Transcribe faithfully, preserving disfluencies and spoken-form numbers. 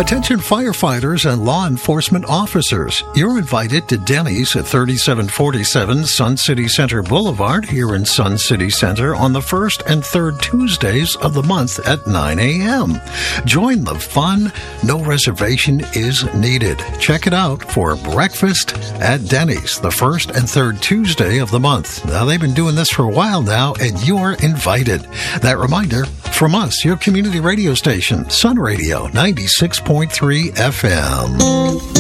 Attention firefighters and law enforcement officers. You're invited to Denny's at thirty-seven forty-seven Sun City Center Boulevard here in Sun City Center on the first and third Tuesdays of the month at nine a.m. Join the fun. No reservation is needed. Check it out for breakfast at Denny's the first and third Tuesday of the month. Now, they've been doing this for a while now, and you're invited. That reminder from us, your community radio station, Sun Radio ninety-six point three F M.